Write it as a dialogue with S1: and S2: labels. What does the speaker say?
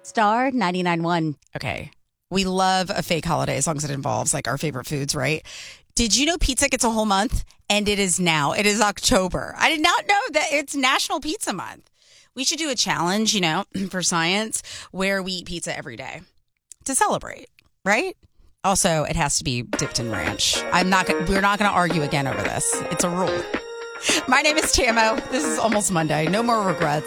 S1: Star 99.1.
S2: Okay. We love a fake holiday as long as it involves like our favorite foods, right? Did you know pizza gets a whole month? And it is now. It is October. I did not know that it's National Pizza Month. We should do a challenge, for science where we eat pizza every day to celebrate, right? Also, it has to be dipped in ranch. We're not going to argue again over this. It's a rule. My name is Tamo. This is Almost Monday. No more regrets.